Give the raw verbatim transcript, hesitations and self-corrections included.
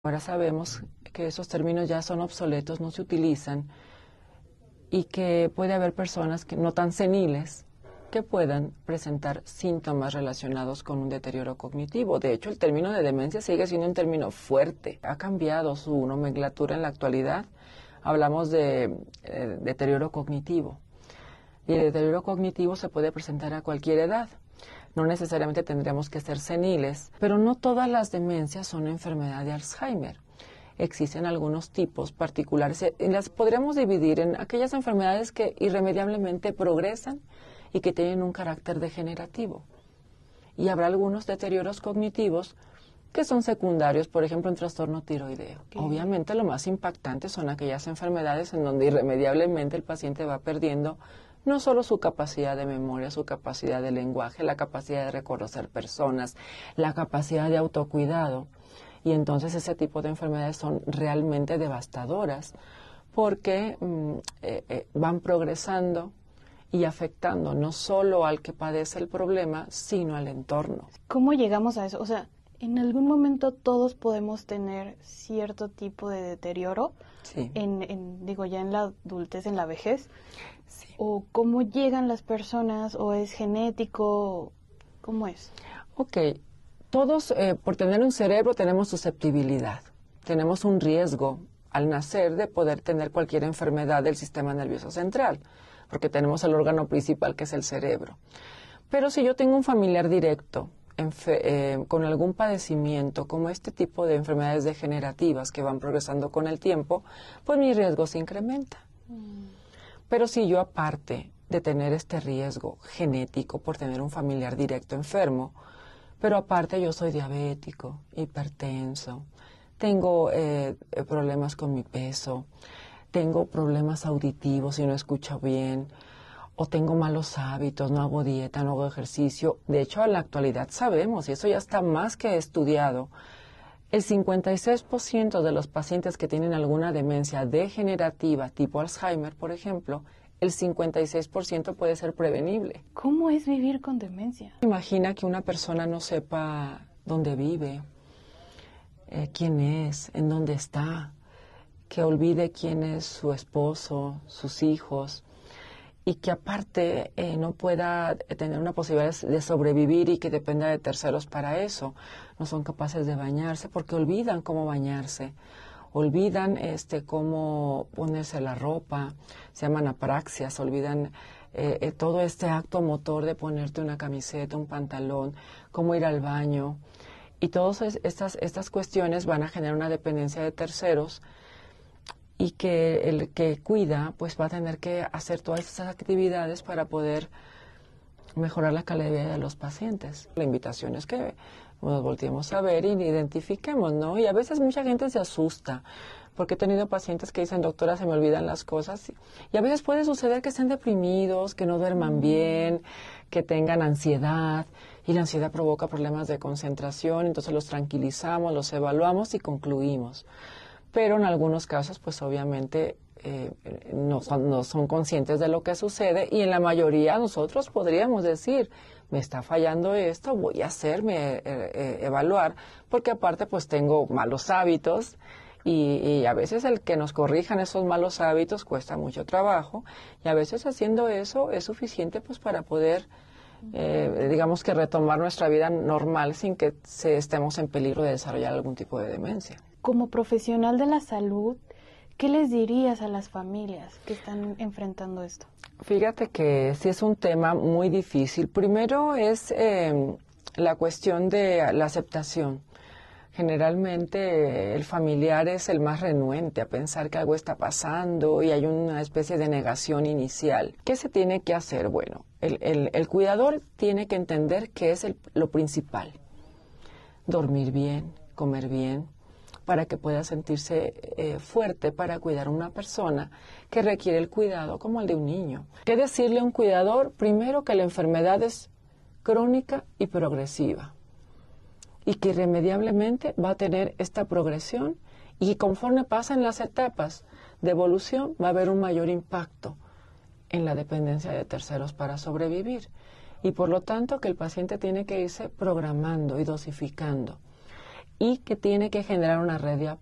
Ahora sabemos que esos términos ya son obsoletos, no se utilizan y que puede haber personas que no tan seniles que puedan presentar síntomas relacionados con un deterioro cognitivo. De hecho, el término de demencia sigue siendo un término fuerte. Ha cambiado su nomenclatura en la actualidad. Hablamos de eh, deterioro cognitivo. Y el deterioro cognitivo se puede presentar a cualquier edad. No necesariamente tendríamos que ser seniles, pero no todas las demencias son enfermedad de Alzheimer. Existen algunos tipos particulares y las podríamos dividir en aquellas enfermedades que irremediablemente progresan y que tienen un carácter degenerativo. Y habrá algunos deterioros cognitivos que son secundarios, por ejemplo, un trastorno tiroideo. Okay. Obviamente lo más impactante son aquellas enfermedades en donde irremediablemente el paciente va perdiendo no solo su capacidad de memoria, su capacidad de lenguaje, la capacidad de reconocer personas, la capacidad de autocuidado. Y entonces ese tipo de enfermedades son realmente devastadoras porque mm, eh, eh, van progresando y afectando no solo al que padece el problema, sino al entorno. ¿Cómo llegamos a eso? O sea, en algún momento todos podemos tener cierto tipo de deterioro, sí. en, en, digo, ya en la adultez, en la vejez. Sí. ¿O cómo llegan las personas? ¿O es genético? ¿Cómo es? Ok, todos eh, por tener un cerebro tenemos susceptibilidad, tenemos un riesgo al nacer de poder tener cualquier enfermedad del sistema nervioso central, porque tenemos el órgano principal que es el cerebro. Pero si yo tengo un familiar directo eh, con algún padecimiento, como este tipo de enfermedades degenerativas que van progresando con el tiempo, pues mi riesgo se incrementa. Mm. Pero si yo, aparte de tener este riesgo genético por tener un familiar directo enfermo, pero aparte yo soy diabético, hipertenso, tengo eh, problemas con mi peso, tengo problemas auditivos y no escucho bien, o tengo malos hábitos, no hago dieta, no hago ejercicio. De hecho, en la actualidad sabemos, y eso ya está más que estudiado, el cincuenta y seis por ciento de los pacientes que tienen alguna demencia degenerativa, tipo Alzheimer, por ejemplo, el cincuenta y seis por ciento puede ser prevenible. ¿Cómo es vivir con demencia? Imagina que una persona no sepa dónde vive, eh, quién es, en dónde está, que olvide quién es su esposo, sus hijos, y que aparte eh, no pueda tener una posibilidad de sobrevivir y que dependa de terceros para eso. No son capaces de bañarse porque olvidan cómo bañarse, olvidan este cómo ponerse la ropa, se llaman apraxias, olvidan eh, eh, todo este acto motor de ponerte una camiseta, un pantalón, cómo ir al baño. Y todas estas, estas cuestiones van a generar una dependencia de terceros y que el que cuida pues va a tener que hacer todas esas actividades para poder mejorar la calidad de vida de los pacientes. La invitación es que nos volteemos a ver y identifiquemos, ¿no? Y a veces mucha gente se asusta, porque he tenido pacientes que dicen, doctora, se me olvidan las cosas. Y a veces puede suceder que estén deprimidos, que no duerman bien, que tengan ansiedad, y la ansiedad provoca problemas de concentración, entonces los tranquilizamos, los evaluamos y concluimos. Pero en algunos casos, pues obviamente eh, no, son, no son conscientes de lo que sucede y en la mayoría nosotros podríamos decir, me está fallando esto, voy a hacerme eh, eh, evaluar, porque aparte pues tengo malos hábitos y, y a veces el que nos corrijan esos malos hábitos cuesta mucho trabajo y a veces haciendo eso es suficiente pues para poder, eh, digamos que retomar nuestra vida normal sin que se, estemos en peligro de desarrollar algún tipo de demencia. Como profesional de la salud, ¿qué les dirías a las familias que están enfrentando esto? Fíjate que sí es un tema muy difícil. Primero es eh, la cuestión de la aceptación. Generalmente el familiar es el más renuente a pensar que algo está pasando y hay una especie de negación inicial. ¿Qué se tiene que hacer? Bueno, el, el, el cuidador tiene que entender que es el, lo principal. Dormir bien, comer bien, para que pueda sentirse eh, fuerte para cuidar a una persona que requiere el cuidado como el de un niño. ¿Qué decirle a un cuidador? Primero, que la enfermedad es crónica y progresiva y que irremediablemente va a tener esta progresión y conforme pasan las etapas de evolución va a haber un mayor impacto en la dependencia de terceros para sobrevivir y por lo tanto que el paciente tiene que irse programando y dosificando. y que tiene que generar una red de